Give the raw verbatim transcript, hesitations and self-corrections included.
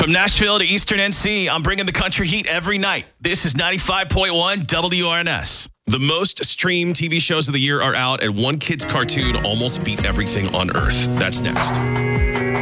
From Nashville to Eastern N C, I'm bringing the country heat every night. This is ninety-five point one W R N S. The most streamed T V shows of the year are out, and one kid's cartoon almost beat everything on Earth. That's next.